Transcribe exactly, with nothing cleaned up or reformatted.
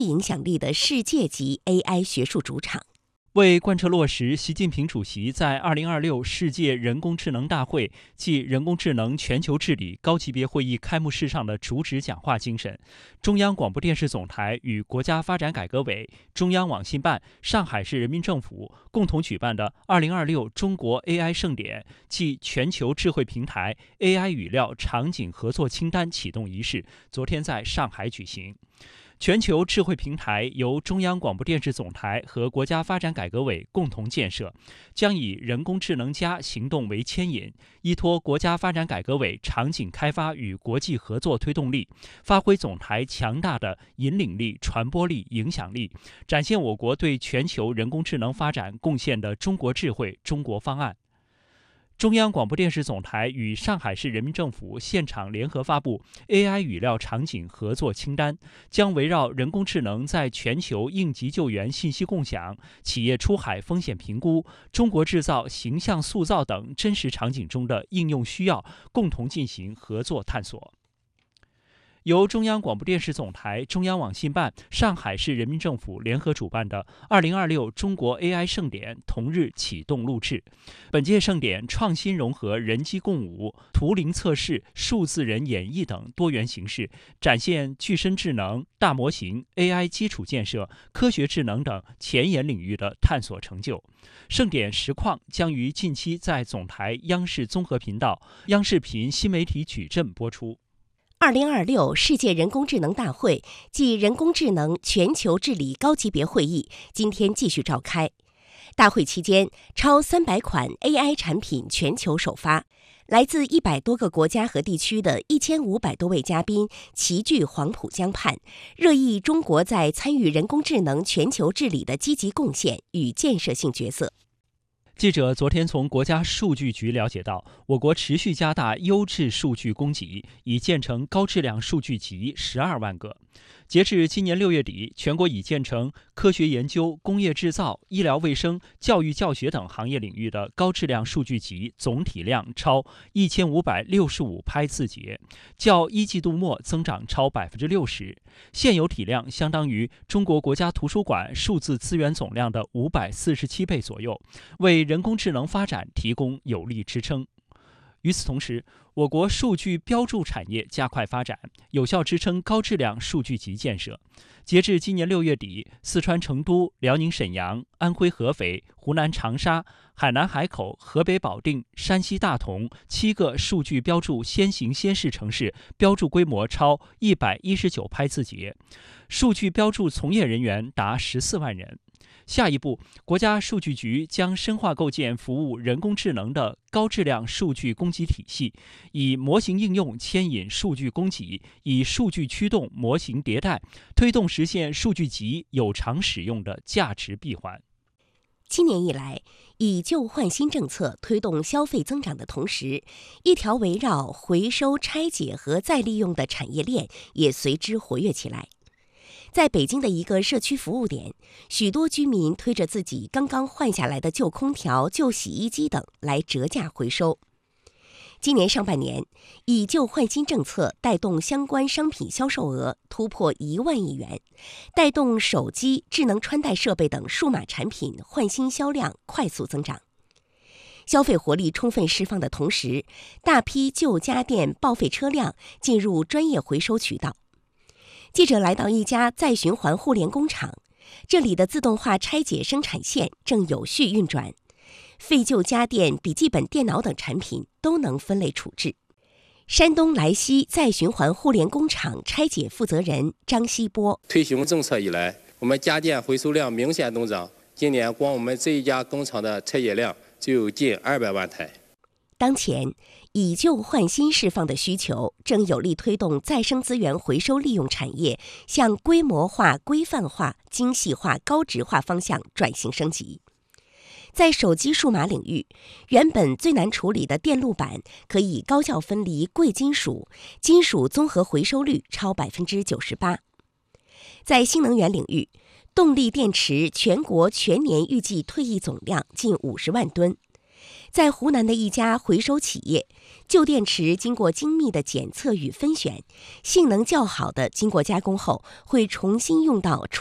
影响力的世界级 A I 学术主场。 为贯彻落实习近平主席在二零二六世界人工智能大会暨人工智能全球治理高级别会议开幕式上的主旨讲话精神，中央广播电视总台与国家发展改革委、中央网信办、上海市人民政府共同举办的二零二六中国 A I 盛典暨全球智慧平台 A I 语料场景合作清单启动仪式昨天在上海举行。全球智慧平台由中央广播电视总台和国家发展改革委共同建设，将以人工智能加行动为牵引，依托国家发展改革委场景开发与国际合作推动力，发挥总台强大的引领力、传播力、影响力，展现我国对全球人工智能发展贡献的中国智慧、中国方案。中央广播电视总台与上海市人民政府现场联合发布 A I 语料场景合作清单，将围绕人工智能在全球应急救援信息共享、企业出海风险评估、中国制造形象塑造等真实场景中的应用需要，共同进行合作探索。由中央广播电视总台、中央网信办、上海市人民政府联合主办的二零二六中国 A I 盛典同日启动录制。本届盛典创新融合人机共舞、图灵测试、数字人演绎等多元形式，展现具身智能、大模型、A I 基础建设、科学智能等前沿领域的探索成就。盛典实况将于近期在总台央视综合频道、央视频新媒体矩阵播出。 二零二六世界人工智能大会暨人工智能全球治理高级别会议今天继续召开。大会期间，超三百款 A I 产品全球首发，来自一百多个国家和地区的一千五百多位嘉宾齐聚黄浦江畔，热议中国在参与人工智能全球治理的积极贡献与建设性角色。 记者昨天从国家数据局了解到，我国持续加大优质数据供给，已建成高质量数据集十二万个。截至今年六月底，全国已建成科学研究、工业制造、医疗卫生、教育教学等行业领域的高质量数据集总体量超一千五百六十五拍字节，较一季度末增长超百分之六十，现有体量相当于中国国家图书馆数字资源总量的五百四十七倍左右，为人工智能发展提供有力支撑。与此同时，我国数据标注产业加快发展，有效支撑高质量数据集建设。截至今年六月底，四川成都、辽宁沈阳、安徽合肥、湖南长沙、海南海口、河北保定、山西大同七个数据标注先行先试城市标注规模超一百一十九拍字节，数据标注从业人员达十四万人。下一步，国家数据局将深化构建服务人工智能的高质量数据供给体系，以模型应用牵引数据供给，以数据驱动模型迭代，推动实现数据集有偿使用的价值闭环。 今年以来，以旧换新政策推动消费增长的同时，一条围绕回收、拆解和再利用的产业链也随之活跃起来。在北京的一个社区服务点，许多居民推着自己刚刚换下来的旧空调、旧洗衣机等来折价回收。今年上半年，以旧换新政策带动相关商品销售额突破一万亿元，带动手机、智能穿戴设备等数码产品换新销量快速增长。消费活力充分释放的同时，大批旧家电报废车辆进入专业回收渠道。记者来到一家再循环互联工厂，这里的自动化拆解生产线正有序运转，废旧家电、笔记本电脑等产品都能分类处置。山东莱西再循环互联工厂拆解负责人张希波： 推行政策以来，我们家电回收量明显增长，今年光我们这一家工厂的拆解量就有近二百万台。 当前，以旧换新释放的需求正有力推动再生资源回收利用产业向规模化、规范化、精细化、高值化方向转型升级。在手机数码领域，原本最难处理的电路板可以高效分离贵金属，金属综合回收率超百分之九十八。在新能源领域，动力电池全国全年预计退役总量近五十万吨。 在湖南的一家回收企业，旧电池经过精密的检测与分选，性能较好的经过加工后会重新用到